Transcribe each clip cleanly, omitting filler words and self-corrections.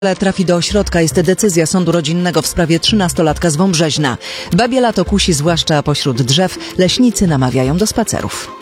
Trafi do ośrodka jest decyzja sądu rodzinnego w sprawie 13-latka z Wąbrzeźna. Babie lato kusi zwłaszcza pośród drzew. Leśnicy namawiają do spacerów.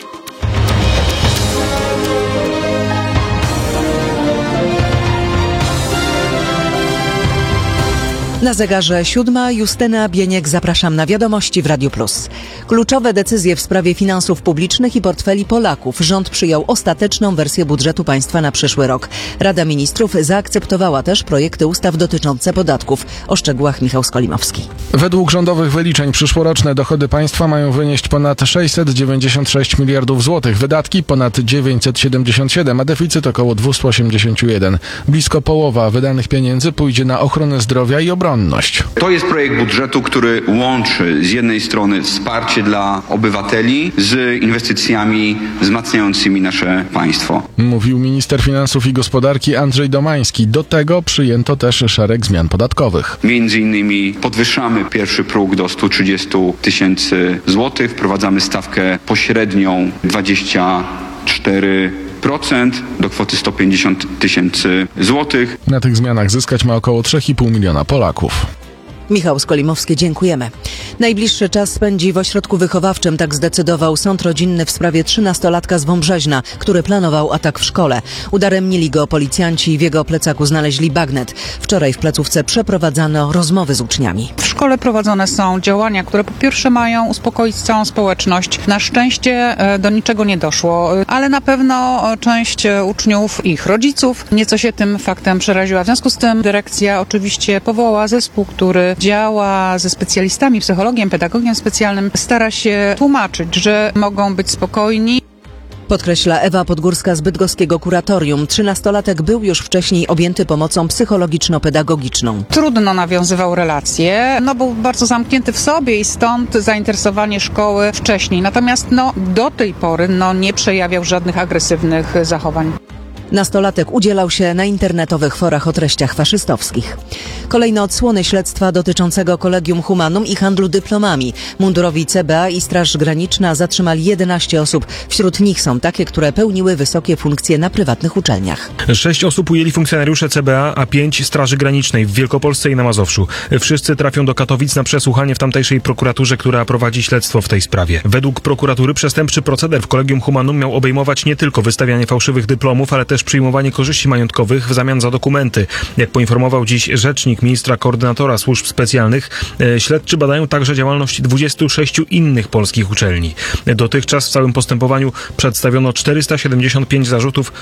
Na zegarze 7. Justyna Bieniek, zapraszam na wiadomości w Radiu Plus. Kluczowe decyzje w sprawie finansów publicznych i portfeli Polaków. Rząd przyjął ostateczną wersję budżetu państwa na przyszły rok. Rada Ministrów zaakceptowała też projekty ustaw dotyczące podatków. O szczegółach Michał Skolimowski. Według rządowych wyliczeń przyszłoroczne dochody państwa mają wynieść ponad 696 miliardów złotych, wydatki ponad 977, a deficyt około 281. Blisko połowa wydanych pieniędzy pójdzie na ochronę zdrowia i obronność. To jest projekt budżetu, który łączy z jednej strony wsparcie dla obywateli z inwestycjami wzmacniającymi nasze państwo. Mówił minister finansów i gospodarki Andrzej Domański. Do tego przyjęto też szereg zmian podatkowych. Między innymi podwyższamy pierwszy próg do 130 tysięcy złotych, wprowadzamy stawkę pośrednią 24% do kwoty 150 tysięcy złotych. Na tych zmianach zyskać ma około 3,5 miliona Polaków. Michał Skolimowski, dziękujemy. Najbliższy czas spędzi w ośrodku wychowawczym, tak zdecydował sąd rodzinny w sprawie 13-latka z Wąbrzeźna, który planował atak w szkole. Udaremnili go policjanci i w jego plecaku znaleźli bagnet. Wczoraj w placówce przeprowadzano rozmowy z uczniami. W szkole prowadzone są działania, które po pierwsze mają uspokoić całą społeczność. Na szczęście do niczego nie doszło, ale na pewno część uczniów i ich rodziców nieco się tym faktem przeraziła. W związku z tym dyrekcja oczywiście powołała zespół, który działa ze specjalistami, psychologiem, pedagogiem specjalnym, stara się tłumaczyć, że mogą być spokojni. Podkreśla Ewa Podgórska z bydgoskiego kuratorium. 13-latek był już wcześniej objęty pomocą psychologiczno-pedagogiczną. Trudno nawiązywał relacje, był bardzo zamknięty w sobie i stąd zainteresowanie szkoły wcześniej. Natomiast do tej pory nie przejawiał żadnych agresywnych zachowań. Nastolatek udzielał się na internetowych forach o treściach faszystowskich. Kolejne odsłony śledztwa dotyczącego Collegium Humanum i handlu dyplomami. Mundurowi CBA i Straż Graniczna zatrzymali 11 osób. Wśród nich są takie, które pełniły wysokie funkcje na prywatnych uczelniach. 6 osób ujęli funkcjonariusze CBA, a 5 Straży Granicznej w Wielkopolsce i na Mazowszu. Wszyscy trafią do Katowic na przesłuchanie w tamtejszej prokuraturze, która prowadzi śledztwo w tej sprawie. Według prokuratury przestępczy proceder w Collegium Humanum miał obejmować nie tylko wystawianie fałszywych dyplomów, ale też przyjmowanie korzyści majątkowych w zamian za dokumenty. Jak poinformował dziś rzecznik ministra koordynatora służb specjalnych, śledczy badają także działalność 26 innych polskich uczelni. Dotychczas w całym postępowaniu przedstawiono 475 zarzutów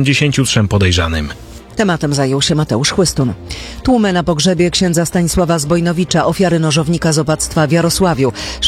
83 podejrzanym. Tematem zajął się Mateusz Chłystun. Tłumy na pogrzebie księdza Stanisława Zbojnowicza, ofiary nożownika z opactwa w Jarosławiu.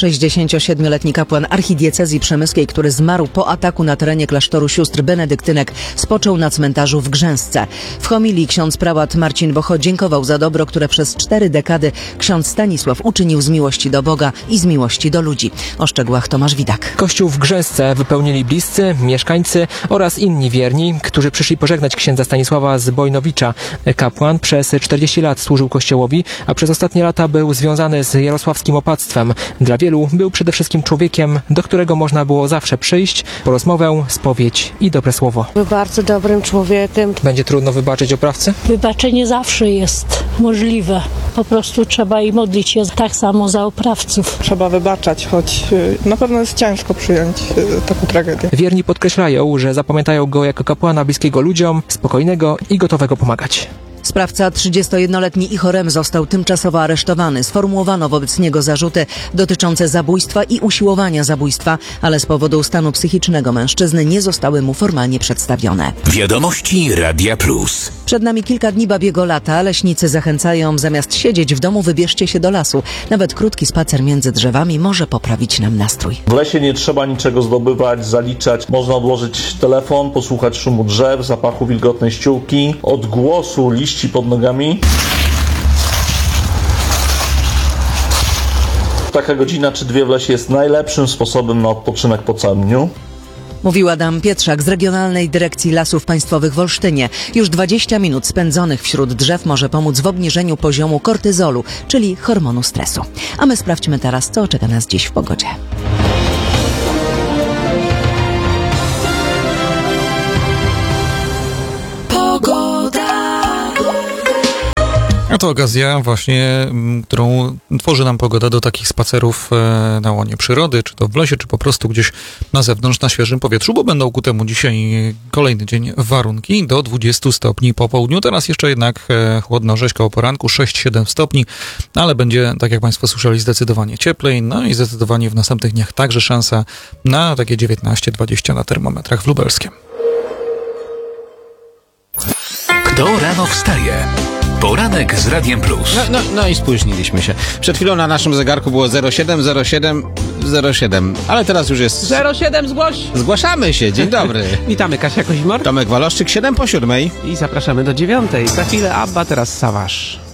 67-letni kapłan archidiecezji przemyskiej, który zmarł po ataku na terenie klasztoru sióstr benedyktynek, spoczął na cmentarzu w Grzęsce. W homilii ksiądz prałat Marcin Bocho dziękował za dobro, które przez 4 dekady ksiądz Stanisław uczynił z miłości do Boga i z miłości do ludzi. O szczegółach Tomasz Widak. Kościół w Grzęsce wypełnili bliscy, mieszkańcy oraz inni wierni, którzy przyszli pożegnać księdza Stanisława Zbojnowicza. Kapłan przez 40 lat służył Kościołowi, a przez ostatnie lata był związany z jarosławskim opactwem. Dla wielu był przede wszystkim człowiekiem, do którego można było zawsze przyjść po rozmowę, spowiedź i dobre słowo. Był bardzo dobrym człowiekiem. Będzie trudno wybaczyć oprawcy? Wybaczenie zawsze jest możliwe. Po prostu trzeba i modlić się tak samo za oprawców. Trzeba wybaczać, choć na pewno jest ciężko przyjąć taką tragedię. Wierni podkreślają, że zapamiętają go jako kapłana bliskiego ludziom, spokojnego i gotowego pomagać. Sprawca, 31-letni Ichorem, został tymczasowo aresztowany. Sformułowano wobec niego zarzuty dotyczące zabójstwa i usiłowania zabójstwa, ale z powodu stanu psychicznego mężczyzny nie zostały mu formalnie przedstawione. Wiadomości Radia Plus. Przed nami kilka dni babiego lata. Leśnicy zachęcają, zamiast siedzieć w domu, wybierzcie się do lasu. Nawet krótki spacer między drzewami może poprawić nam nastrój. W lesie nie trzeba niczego zdobywać, zaliczać. Można odłożyć telefon, posłuchać szumu drzew, zapachu wilgotnej ściółki, odgłosu liści pod nogami. Taka godzina czy 2 w lesie jest najlepszym sposobem na odpoczynek po całym dniu. Mówił Adam Pietrzak z Regionalnej Dyrekcji Lasów Państwowych w Olsztynie. Już 20 minut spędzonych wśród drzew może pomóc w obniżeniu poziomu kortyzolu, czyli hormonu stresu. A my sprawdźmy teraz, co czeka nas dziś w pogodzie. A to okazja właśnie, którą tworzy nam pogoda do takich spacerów na łonie przyrody, czy to w lesie, czy po prostu gdzieś na zewnątrz, na świeżym powietrzu, bo będą ku temu dzisiaj kolejny dzień warunki do 20 stopni po południu. Teraz jeszcze jednak chłodno, rzeźko o poranku, 6-7 stopni, ale będzie, tak jak Państwo słyszeli, zdecydowanie cieplej, no i zdecydowanie w następnych dniach także szansa na takie 19-20 na termometrach w Lubelskiem. Kto rano wstaje? Poranek z Radiem Plus. No i spóźniliśmy się. Przed chwilą na naszym zegarku było 07, ale teraz już jest... 07 zgłoś! Zgłaszamy się, dzień dobry. Witamy, Kasia Kozimor. Tomek Waloszczyk, 7 po 7. I zapraszamy do 9. Za chwilę Abba, teraz Sawasz.